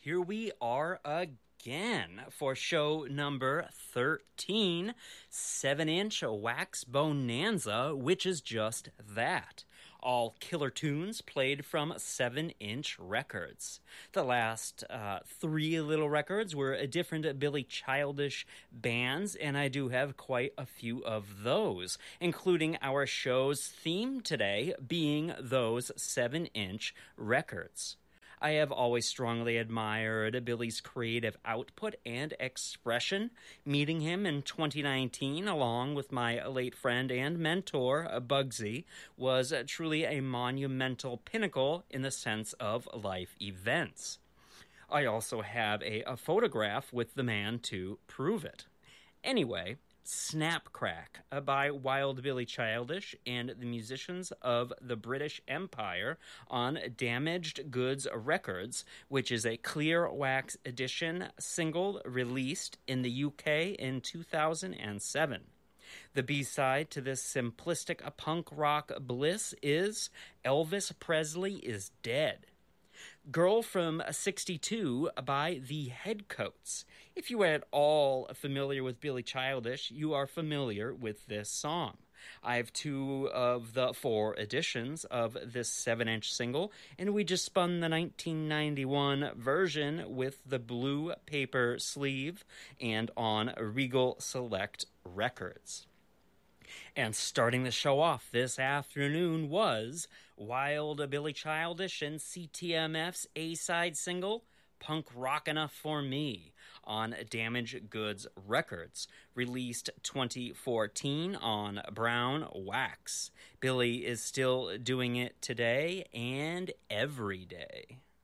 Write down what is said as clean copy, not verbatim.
Here we are again for show number 13, 7-inch Wax Bonanza, which is just that. All killer tunes played from 7-inch records. The last three little records were different Billy Childish bands, and I do have quite a few of those, including our show's theme today being those 7-inch records. I have always strongly admired Billy's creative output and expression. Meeting him in 2019, along with my late friend and mentor, Bugsy, was truly a monumental pinnacle in the sense of life events. I also have a photograph with the man to prove it. Anyway, Snap Crack by Wild Billy Childish and the musicians of the British Empire on Damaged Goods Records, which is a clear wax edition single released in the UK in 2007. The B-side to this simplistic punk rock bliss is Elvis Presley is Dead. Girl from 62 by the Headcoats. If you are at all familiar with Billy Childish, you are familiar with this song. I have two of the four editions of this 7-inch single, and we just spun the 1991 version with the blue paper sleeve and on Regal Select Records. And starting the show off this afternoon was Wild Billy Childish and CTMF's A-side single, Punk Rockin' For Me, on Damaged Goods Records, released 2014 on Brown Wax. Billy is still doing it today and every day.